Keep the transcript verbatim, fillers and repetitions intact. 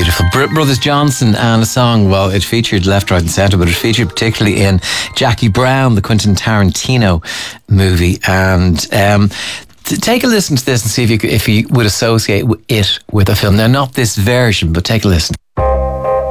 Beautiful. Br- Brothers Johnson, and a song, well, it featured left, right and centre, but it featured particularly in Jackie Brown, the Quentin Tarantino movie. And um, t- take a listen to this and see if you, if you would associate it with a film. Now, not this version, but take a listen.